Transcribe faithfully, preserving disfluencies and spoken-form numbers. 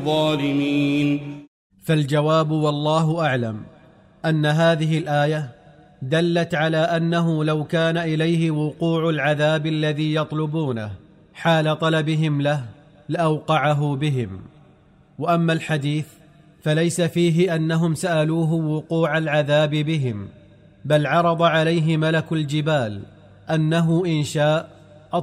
الظالمين. فالجواب والله أعلم أن هذه الآية دلت على أنه لو كان إليه وقوع العذاب الذي يطلبونه حال طلبهم له لأوقعه بهم. وأما الحديث فليس فيه أنهم سألوه وقوع العذاب بهم، بل عرض عليه ملك الجبال أنه إن شاء